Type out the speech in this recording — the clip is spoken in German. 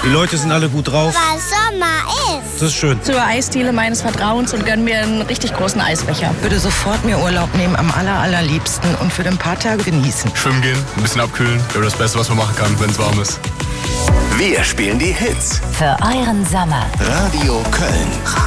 Die Leute sind alle gut drauf. Weil Sommer ist. Das ist schön. Zur Eisdiele meines Vertrauens und gönn mir einen richtig großen Eisbecher. Würde sofort mir Urlaub nehmen, am allerliebsten und für ein paar Tage genießen. Schwimmen gehen, ein bisschen abkühlen. Ja, das Beste, was man machen kann, wenn es warm ist. Wir spielen die Hits. Für euren Sommer. Radio Köln.